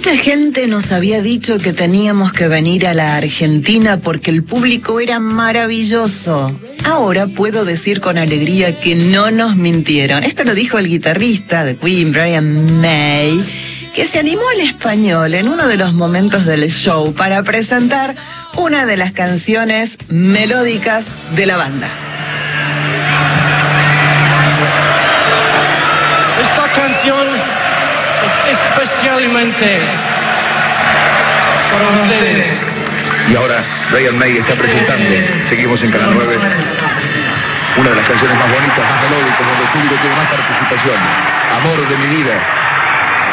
Mucha gente nos había dicho que teníamos que venir a la Argentina porque el público era maravilloso. Ahora puedo decir con alegría que no nos mintieron. Esto lo dijo el guitarrista de Queen, Brian May, que se animó al español en uno de los momentos del show para presentar una de las canciones melódicas de la banda. Esta canción es especialmente para ustedes. Y ahora Brian May está presentando, seguimos en Canal 9, una de las canciones más bonitas, más melódicas, donde el público tiene más participación. Amor de mi vida.